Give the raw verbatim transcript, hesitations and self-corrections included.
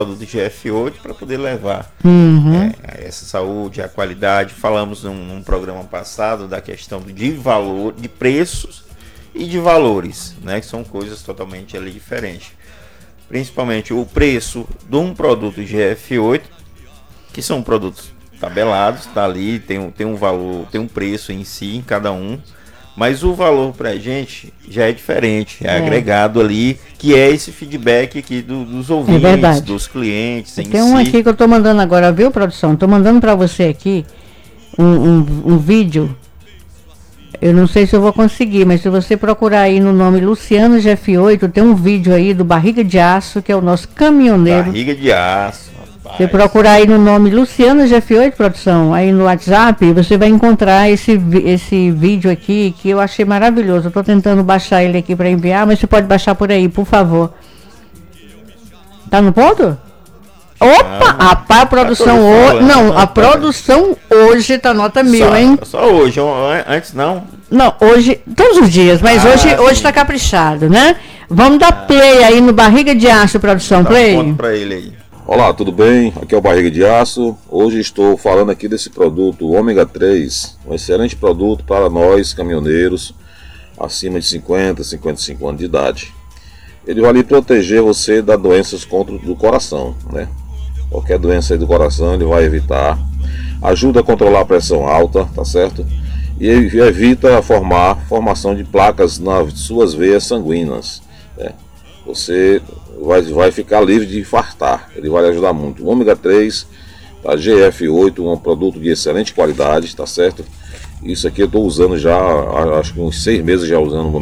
produto G F oito para poder levar Uhum. é, essa saúde, a qualidade. Falamos num, num programa passado da questão de valor, de preços e de valores, né, que são coisas totalmente ali diferentes. Principalmente o preço de um produto G F oito, que são produtos tabelados, tá ali, tem, tem um valor, tem um preço em si em cada um. Mas o valor pra gente já é diferente, é, é. agregado ali, que é esse feedback aqui do, dos ouvintes, é dos clientes em Tem um si. aqui que eu tô mandando agora, viu, produção? Tô mandando pra você aqui um, um, um vídeo. Eu não sei se eu vou conseguir, mas se você procurar aí no nome Luciano G F oito, tem um vídeo aí do Barriga de Aço, que é o nosso caminhoneiro. Barriga de Aço. Você procurar aí no nome Luciano G F oito, produção, aí no WhatsApp, você vai encontrar esse, esse vídeo aqui, que eu achei maravilhoso. Eu tô tentando baixar ele aqui para enviar, mas você pode baixar por aí, por favor. Tá no ponto? Opa! Ah, rapaz, a produção hoje... Não, a produção hoje tá nota mil, só, hein? Só hoje, antes não? Não, hoje, todos os dias, mas ah, hoje, hoje tá caprichado, né? Vamos dar ah. play aí no Barriga de Aço, produção, play. Dá um ponto pra ele aí. Olá, tudo bem? Aqui é o Barriga de Aço. Hoje estou falando aqui desse produto, o ômega três, um excelente produto para nós, caminhoneiros, acima de cinquenta, cinquenta e cinco anos de idade. Ele vai lhe proteger você das doenças contra, do coração, né? Qualquer doença aí do coração ele vai evitar. Ajuda a controlar a pressão alta, tá certo? E evita a formar formação de placas nas suas veias sanguíneas, né? Você vai, vai ficar livre de infartar. Ele vai lhe ajudar muito. O ômega três, a G F oito, um produto de excelente qualidade, tá certo? Isso aqui eu estou usando já, acho que uns seis meses já usando o